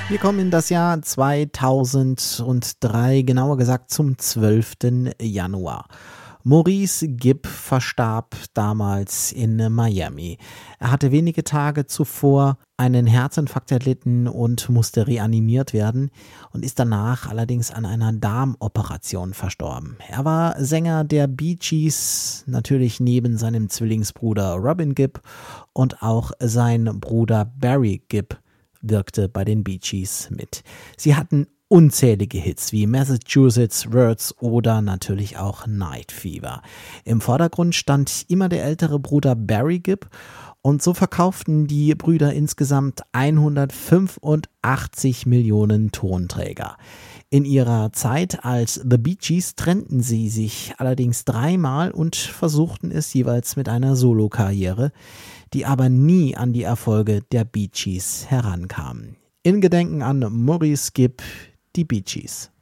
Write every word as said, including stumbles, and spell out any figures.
Wir kommen in das Jahr zweitausenddrei, genauer gesagt zum zwölften Januar. Maurice Gibb verstarb damals in Miami. Er hatte wenige Tage zuvor einen Herzinfarkt erlitten und musste reanimiert werden und ist danach allerdings an einer Darmoperation verstorben. Er war Sänger der Bee Gees, natürlich neben seinem Zwillingsbruder Robin Gibb, und auch sein Bruder Barry Gibb wirkte bei den Bee Gees mit. Sie hatten unzählige Hits wie Massachusetts Words oder natürlich auch Night Fever. Im Vordergrund stand immer der ältere Bruder Barry Gibb und so verkauften die Brüder insgesamt hundertfünfundachtzig Millionen Tonträger. In ihrer Zeit als The Bee Gees trennten sie sich allerdings dreimal und versuchten es jeweils mit einer Solokarriere, die aber nie an die Erfolge der Bee Gees herankamen. In Gedenken an Maurice Gibb, die Bee Gees.